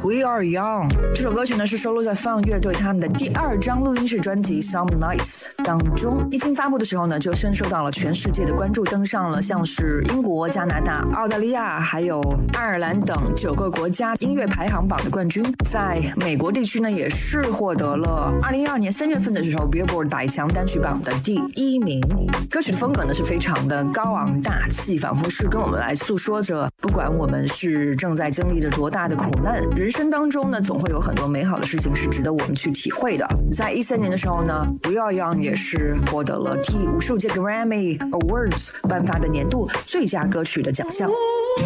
We Are Young 这首歌曲呢是收录在 Fun 乐队他们的第2张录音室专辑 Some Nights 当中。一经发布的时候呢，就深受到了全世界的关注，登上了像是英国、加拿大、澳大利亚还有爱尔兰等9个国家音乐排行榜的冠军。在美国地区呢，也是获得了2012年3月份的时候 Billboard 百强单曲榜的第1名。歌曲的风格呢是非常的高昂大气，仿佛是跟我们来诉说着，不管我们是正在经历着多大的苦难，人生当中呢总会有很多美好的事情是值得我们去体会的。在2013年的时候呢 We Are Young 也是获得了第55届 Grammy Awards 颁发的年度最佳歌曲的奖项。